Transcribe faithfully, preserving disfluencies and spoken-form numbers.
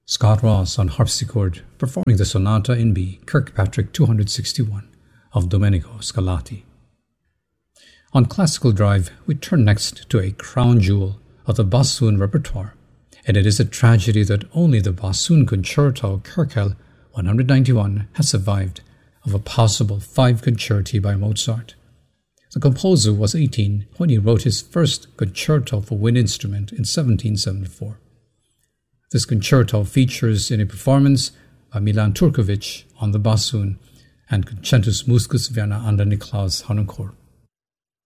Scott Ross on harpsichord performing the Sonata in B, Kirkpatrick two sixty-one of Domenico Scarlatti. On Classical Drive, we turn next to a crown jewel of the bassoon repertoire, and it is a tragedy that only the Bassoon Concerto Köchel one ninety-one has survived of a possible five concerti by Mozart. The composer was eighteen when he wrote his first concerto for wind instrument in seventeen seventy-four. This concerto features in a performance by Milan Turkovic on the bassoon and Concentus Muscus Werner Ander Niklaus Harnoncourt.